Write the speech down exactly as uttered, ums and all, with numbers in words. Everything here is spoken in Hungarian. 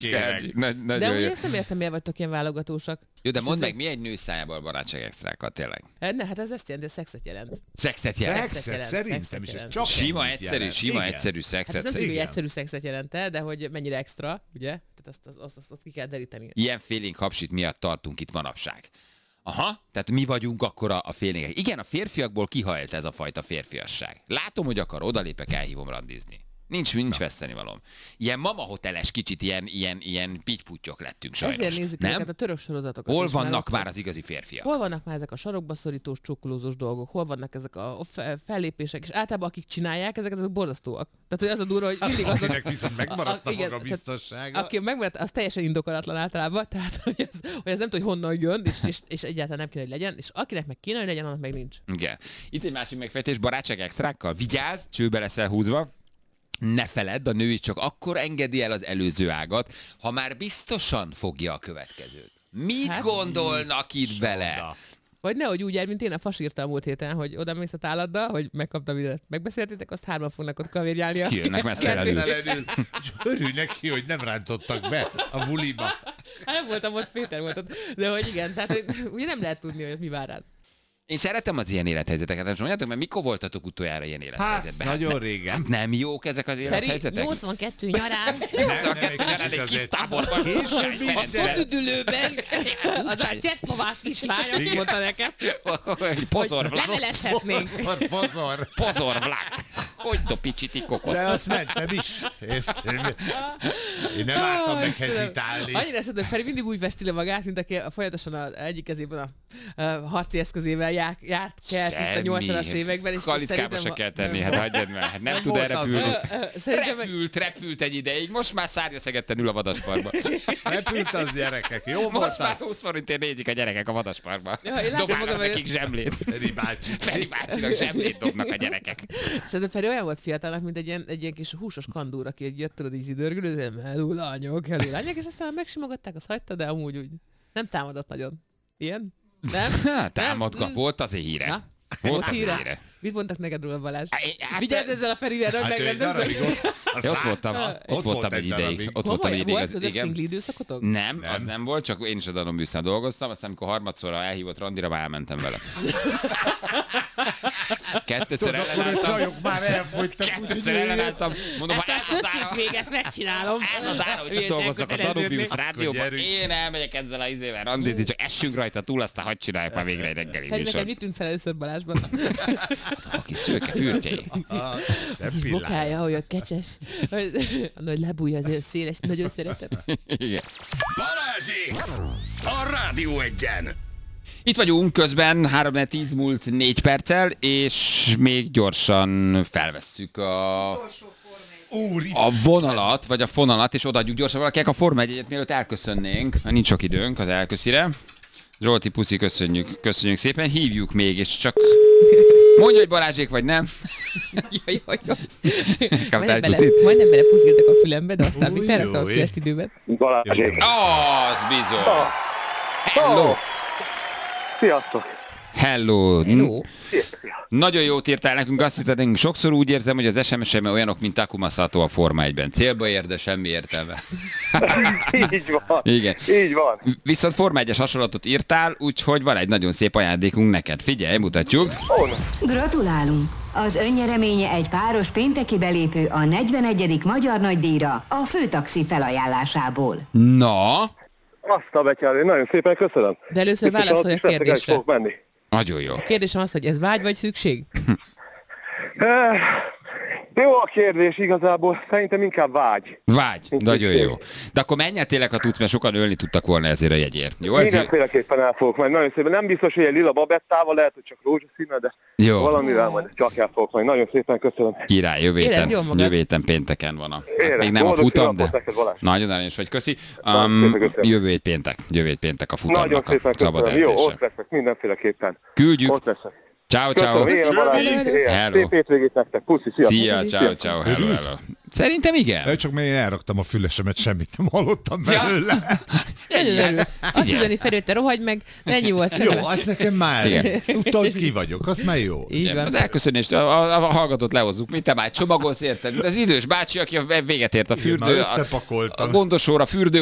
Nagy, de úgy ezt nem értem, miért vagytok ilyen válogatósak. Jó, de mondd meg, mi egy nő szájából barátság extrákat tényleg? Ne, hát ez ezt jelenti, hogy szexet jelent. Szexet jelent? Szexet, szexet szerintem is, ez csak sima, egyszerű, jelent. sima, Igen. egyszerű szexet. Hát ez nem tudjuk, hogy egyszerű szexet jelent, de hogy mennyire extra, ugye? Tehát azt, azt, azt, azt, azt ki kell deríteni. Ilyen félénk hapsit miatt tartunk itt manapság. Aha, tehát mi vagyunk akkor a, a félénkek. Igen, a férfiakból kihajlt ez a fajta férfiasság. Látom, hogy akar, odalépek, elhívom randizni. Nincs, nincs vesztenivalom. Ilyen mama hoteles kicsit, ilyen, ilyen, ilyen pittyputtyok lettünk sajnos. Ezért nézzük nem? ezeket a török sorozatokat. Hol vannak már az igazi férfiak? Hol vannak már ezek a sarokba szorítós, csukkolózós dolgok? Hol vannak ezek a fellépések? És általában akik csinálják, ezek azok borzasztóak. Tehát, hogy az a durva, hogy mindig azok... Akinek viszont megmaradt a, a, igen, a biztossága. Aki megmaradt, az teljesen indokolatlan általában. Tehát, hogy ez, hogy ez nem tudja, hogy honnan jön, és, és, és egyáltalán nem kéne, hogy legyen. És akinek meg kéne, hogy legyen, annak meg nincs. Igen. Itt egy másik megfejtés, barátság extrákkal. Vigyázz, csőbe leszel húzva. Ne feledd, a nő is csak akkor engedi el az előző ágat, ha már biztosan fogja a következőt. Mit hát, gondolnak itt soda. Bele? Vagy nehogy úgy jár, mint én a fasírta a múlt héten, hogy oda mész a táladdal, hogy megkaptam ide. Megbeszéltétek, azt hárman fognak ott kavérjálni. Kijönnek mesztelenül. Örülj neki, hogy nem rántottak be a buliba. Hát nem voltam ott, Péter volt ott. De hogy igen, tehát hogy, ugye nem lehet tudni, hogy mi vár rád. Én szeretem az ilyen élethelyzeteket, nem mondjátok, mert mikor voltatok utoljára ilyen élethelyzetben? Hát, nagyon ne, régen. Nem jók ezek az élethelyzetek? nyolcvankettő nyarán. nyolcvankettő nyarán egy kis táborban. A szotüdülőben az a csehszlovák kislány azt mondta nekem, Pozor hogy levelezhetnénk. Pozor, pozor. Pozor, vlak. Hogy dopicsitik kokot. De azt mentem is. Én nem álltam meg hezitálni. Annyira szed, hogy Feri mindig úgy vesti le magát, mint aki folyamatosan az egyik kezében a harci eszközével járt, járt kelt itt a nyolcvanas években. Kalitkába se kell tenni, hát hagyjad meg. Hát nem tud elrepülni. Repült, repült egy ideig, most már szárnyaszegetten ül a vadasparkba. Repült az gyerekek, jó volt most már húsz forintért nézik a gyerekek a vadasparkba. Ja, dobálnak nekik zsemlét. Feri bácsi. Feri bácsinak zsemlét dobnak a gyerekek. Szerintem Feri olyan volt fiatalnak, mint egy ilyen, egy ilyen kis húsos kandúr, aki egy jött, tudod, így zidörgülő, hello lányok, hello lányok, és aztán megsimogatták, azt hagyta, de amúgy úgy nem támadott nagyon. Ilyen? Nem? Támadgat, volt azért híre. Na? Volt azért híre. Mit mondtak neked róla, Balázs? Hát, vigyázz ezzel a Ferivel, hogy megrendezd. Ott voltam, ott voltam egy ideig. Ott voltam egy ideig. Volt az szingli időszakotok? Nem, nem, az nem volt, csak én is a Danoműsznál dolgoztam, aztán amikor harmadszorra elhívott randira, már elmentem vele. Kettőször ellenálltam. Csajok már elfogytak. Kettőször ellenálltam. Mondom, ha ez az ára, még ezt megcsinálom. ez az ára, hogy dolgozzak a Danubius rádióban. Én elmegyek ezzel a izével randizni, csak essünk rajta túl, aztán hadd csináljuk már végre egy reggeli műsor. műsor. Mit tűnt fel először Balázsban? Azok a kis szőke fürtjei. Kis bokája, olyan kecses. A nagy lábúja azért széles, nagyon szeretem. Igen. Balázsék! A Rádió Egyen! Itt vagyunk közben, három tíz múlt négy perccel, és még gyorsan felvesszük a, a vonalat, vagy a fonalat, és odaadjuk gyorsan valakinek a Forma egyet, mielőtt elköszönnénk, mert nincs sok időnk az elköszire. Zsolti, puszi, köszönjük, köszönjük szépen, hívjuk még, és csak mondja, hogy Balázsék vagy nem. Jaj, jaj, jaj. Majdnem bele, majdnem bele puszgáltak a fülembe, de aztán mi felraktam a fülest időben. Balázsék. Az bizony. Hello. Sziasztok. Hello. Hello. Nagyon jót írtál nekünk, azt hiszem, sokszor úgy érzem, hogy az es em es-em olyanok, mint Takuma Sato a Forma egyben. Célba ér, de semmi értelme. Így van. Igen. Így van. Viszont Forma egyes hasonlatot írtál, úgyhogy van egy nagyon szép ajándékunk neked. Figyelj, mutatjuk. Gratulálunk! Az önnyereménye egy páros pénteki belépő a negyvenegyedik Magyar Nagydíjra a Főtaxi felajánlásából. Na? Azt a betyárő, nagyon szépen köszönöm. De először válaszolj a kérdésre. Nagyon jó. A kérdésem az, hogy ez vágy vagy szükség? Jó a kérdés igazából, szerintem inkább vágy. Vágy, nagyon jó. De akkor menj el tényleg, ha tudsz, mert sokan ölni tudtak volna ezért a jegyért. Jó? Mindenféleképpen el fogok majd, nagyon szépen. Nem biztos, hogy egy lila babettával, lehet, hogy csak rózsaszínnel, de jó. Valamivel majd csak el fogok majd. Nagyon szépen köszönöm. Király, jövő héten, jövő héten pénteken van a... Hát még nem a futam, de nagyon aranyos vagy, köszi. Um, jövő hét péntek, jövő hét péntek a futamnak a szabad eltése. Jó, ott leszek mindenféleképpen. Küldjük. Ott leszek. Ciao, ciao. Szép hétvégét nektek. Puszi, sziasztok. Szia, ciao, ciao. Hello, hello. Szerintem igen. Csak mert én elraktam a fülesemet, semmit nem hallottam belőle. Ja. Azt üzeni Feri, te rohagy meg, ennyi volt sem. Jó, azt nekem már. Tudtam, hogy ki vagyok, az már jó. Így van. Az elköszönést, a, a, a hallgatót lehozzuk, mint te már csomagolsz, érted? Az idős bácsi, aki a véget ért a fürdő, Igen, a, a gondosóra, fürdő